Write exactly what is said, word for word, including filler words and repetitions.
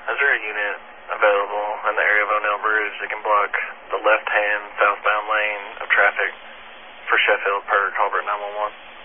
Is there a unit available in the area of O'Neill Bridge that can block the left-hand southbound lane of traffic for Sheffield per Culvert nine one one?